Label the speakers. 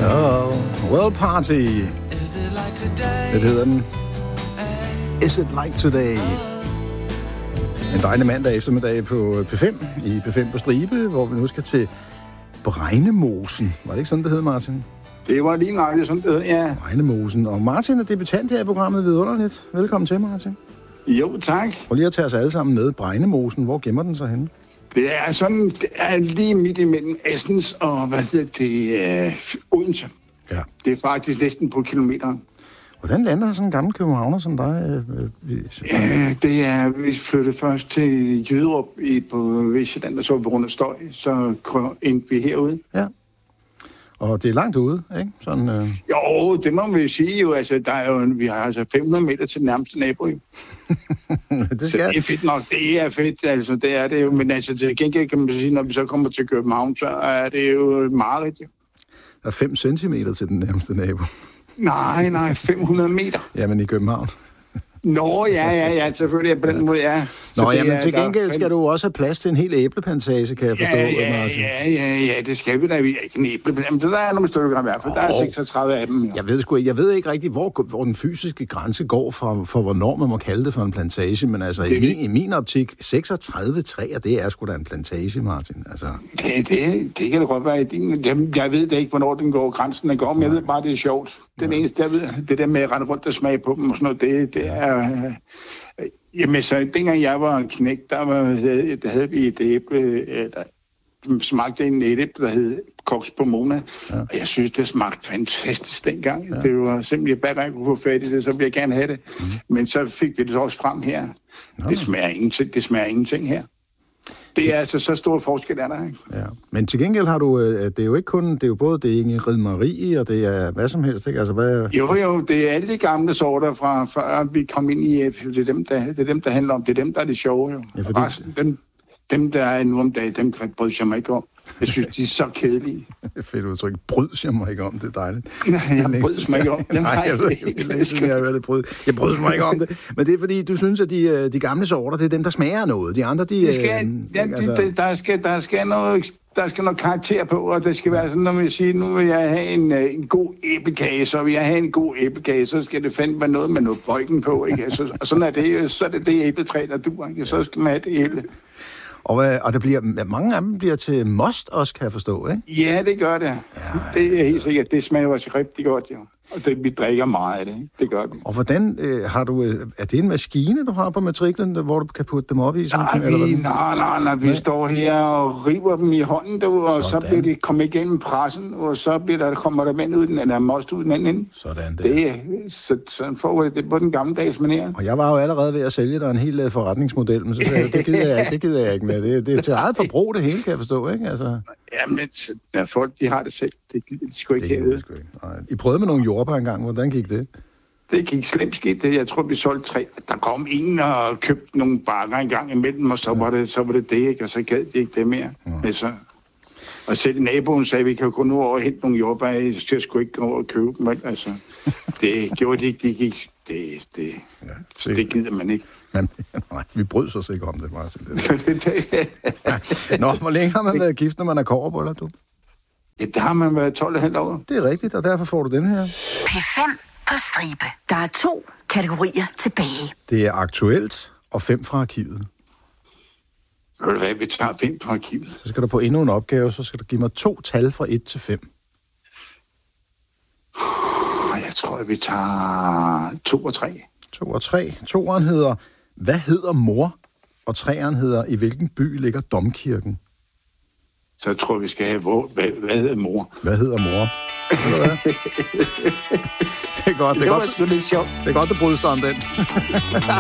Speaker 1: Well Party. Det hedder den. Is it like today? En dejlig mandag eftermiddag på P5, i P5 på Stribe, hvor vi nu skal til Bregnemosen. Var det ikke sådan, det hed, Martin?
Speaker 2: Det var lige nøjagtigt sådan, det hed, ja.
Speaker 1: Bregnemosen. Og Martin er debutant her i programmet Vidunderligt. Velkommen til, Martin.
Speaker 2: Jo, tak.
Speaker 1: Og lige at tage os alle sammen med. Bregnemosen, hvor gemmer den sig henne?
Speaker 2: Det er sådan, det er lige midt imellem Assens og, Odense.
Speaker 1: Ja.
Speaker 2: Det er faktisk næsten på kilometeren.
Speaker 1: Hvordan lander sådan en gammel københavner som dig?
Speaker 2: Det er, vi flyttede først til Jyderup på Vestjylland, og så på grund af støj, så endte vi herude. Ja.
Speaker 1: Og det er langt ude, ikke? Sådan,
Speaker 2: Jo, det må vi sige jo. Altså, vi har altså 500 meter til den nærmeste nabo.
Speaker 1: det skal.
Speaker 2: Så det er fedt nok. Det er fedt, altså det er det jo. Men altså til gengæld kan man sige, når vi så kommer til København, så er det jo meget rigtigt.
Speaker 1: Der er 5 centimeter til den nærmeste nabo.
Speaker 2: Nej, 500 meter.
Speaker 1: Jamen i København.
Speaker 2: Nå, ja, selvfølgelig er på den måde, ja.
Speaker 1: Nå, jamen til gengæld skal du også have plads til en hel æbleplantage, kan jeg forstå.
Speaker 2: Ja, det skal vi da. Ikke en æbleplantage, der er nogle stykker i hvert fald. Der er 36 af dem. Ja.
Speaker 1: Jeg ved ikke rigtigt, hvor den fysiske grænse går for hvornår man må kalde det for en plantage, men altså i min optik, 36 træer, det er sgu da en plantage, Martin. Altså. Det
Speaker 2: kan det godt være. Jeg ved da ikke, hvornår den går, grænsen den går, men jeg ved bare, det er sjovt. Den eneste, jeg ved, det der med at rende rundt og smage på dem og sådan noget, det er... Jamen, så dengang jeg var en knægt, der havde vi et æble, der smagte en æble, der hed Koks på Mona, og jeg synes, det smagte fantastisk dengang. Ja. Det var simpelthen bare, jeg kunne få fat i det, så ville jeg gerne have det. Men så fik vi det også frem her. Det smager ingenting her. Det er altså så stor forskel, er der, ikke?
Speaker 1: Ja. Men til gengæld har du, det er jo ikke kun, det er jo både det Inge Ridmeri, og det er hvad som helst, ikke? Altså, hvad...
Speaker 2: Jo, det er alle de gamle sorter fra før vi kom ind i F. Det er dem, der handler om. Det er dem, der er det sjove, jo. Ja, fordi... Dem, der er nu om dagen, dem bryder jeg mig ikke om. Jeg synes, de er så kedelige.
Speaker 1: Fedt udtryk. Bryder jeg mig ikke om, det er dejligt.
Speaker 2: Jeg bryder mig ikke om det.
Speaker 1: Nej, jeg bryder mig ikke om det. Men det er fordi, du synes, at de gamle sorter, det er dem, der smager noget. De andre, de...
Speaker 2: Der skal noget karakter på, og det skal være sådan, når man siger, nu vil jeg have en god æblekage, så vil jeg have en god æblekage, så skal det fandme være noget med noget bøjken på, ikke? Og sådan er det, så er det æbletræ, der duer, ikke? Så skal man have det æble.
Speaker 1: Og der bliver, mange af dem bliver til most også, kan jeg forstå, ikke?
Speaker 2: Ja, det gør det. Ja. Det er helt sikkert. Det smager også rigtig godt, jo. Og vi drikker meget af det, ikke? Det gør vi.
Speaker 1: Og hvordan har du... Er det en maskine, du har på matriklen, hvor du kan putte dem op i?
Speaker 2: Nej. Vi står her og river dem i hånden, og så bliver de kommet igennem pressen, og så kommer der vand ud den, eller most ud den anden.
Speaker 1: Sådan der.
Speaker 2: Sådan får det på den gammeldags manér.
Speaker 1: Og jeg var jo allerede ved at sælge dig en hel forretningsmodel, men så det gider jeg ikke med. Det er til eget forbrug, det hele, kan jeg forstå, ikke? Altså...
Speaker 2: Jamen, folk, de har det selv. Det skal ikke have.
Speaker 1: I prøvede med nogle jordbær engang. Hvordan gik det?
Speaker 2: Det gik slemt skidt. Jeg tror, vi solgte 3. Der kom en og købte nogle bakker en gang imellem, og så var det ikke? Og så gad de ikke det mere. Altså, og selv naboen sagde, at vi kan gå nu over og hente nogle jordbær, så jeg skulle ikke gå over og købe dem. Altså, det gjorde de ikke. Det gider man ikke.
Speaker 1: Men nej, vi brød så sikkert om det, Martin. Nå, hvor længe har man været gift, når man er kobberboller, du?
Speaker 2: Ja, der har man været 12,5 år.
Speaker 1: Det er rigtigt, og derfor får du den her.
Speaker 3: P5 på stribe. Der er 2 kategorier tilbage.
Speaker 1: Det er aktuelt og 5 fra arkivet.
Speaker 2: Ved du hvad, vi tager 5 fra arkivet.
Speaker 1: Så skal du på endnu en opgave, så skal du give mig 2 tal fra 1 til 5.
Speaker 2: Jeg tror, at vi tager 2 og 3.
Speaker 1: 2 og 3. 2'eren hedder, hvad hedder mor? Og 3'eren hedder, i hvilken by ligger domkirken?
Speaker 2: Så jeg tror, vi skal have, hvad hedder mor?
Speaker 1: Hvad hedder mor? Det er godt, det er godt.
Speaker 2: Det var sgu lidt sjovt.
Speaker 1: Det er godt, du bryder dig om den.